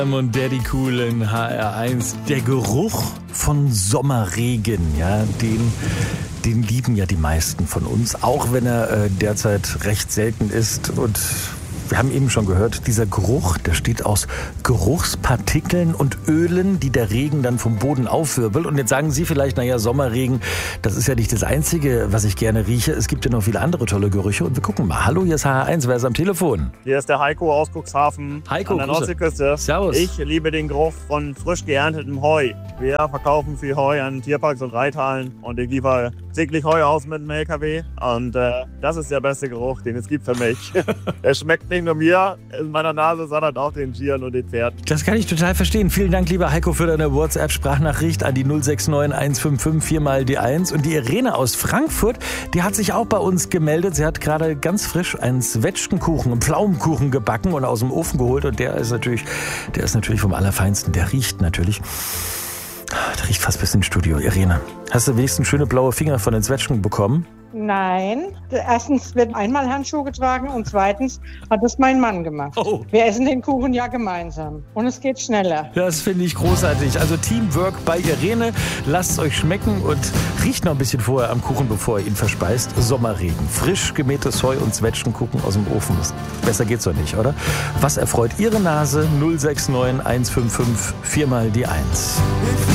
Und Daddy Cool in HR1. Der Geruch von Sommerregen, ja, den lieben ja die meisten von uns, auch wenn er derzeit recht selten ist. Und wir haben eben schon gehört, dieser Geruch, der steht aus Geruchspartikeln und Ölen, die der Regen dann vom Boden aufwirbelt. Und jetzt sagen Sie vielleicht, naja, Sommerregen, das ist ja nicht das Einzige, was ich gerne rieche. Es gibt ja noch viele andere tolle Gerüche. Und wir gucken mal. Hallo, hier ist HR1, wer ist am Telefon? Hier ist der Heiko aus Cuxhaven Heiko, an der Nordseeküste. Servus. Ich liebe den Geruch von frisch geerntetem Heu. Wir verkaufen viel Heu an Tierparks und Reithallen und ich liefere täglich Heu aus mit dem LKW. Und das ist der beste Geruch, den es gibt für mich. Er schmeckt nicht nur mir in meiner Nase, sondern auch den Tieren und den Pferden. Das kann ich total verstehen. Vielen Dank, lieber Heiko, für deine WhatsApp-Sprachnachricht an die 069 155 4 mal die 1. Und die Irene aus Frankfurt, die hat sich auch bei uns gemeldet. Sie hat gerade ganz frisch einen Zwetschgenkuchen, einen Pflaumenkuchen gebacken und aus dem Ofen geholt. Und der ist natürlich vom Allerfeinsten. Der riecht natürlich. Der riecht fast bis ins Studio. Irene, hast du wenigstens schöne blaue Finger von den Zwetschgen bekommen? Nein. Erstens wird einmal Handschuhe getragen und zweitens hat das mein Mann gemacht. Oh. Wir essen den Kuchen ja gemeinsam und es geht schneller. Das finde ich großartig. Also Teamwork bei Irene. Lasst es euch schmecken und riecht noch ein bisschen vorher am Kuchen, bevor ihr ihn verspeist. Sommerregen. Frisch gemähtes Heu und Zwetschgenkuchen aus dem Ofen. Besser geht's doch nicht, oder? Was erfreut Ihre Nase? 069 155 4 mal die 1.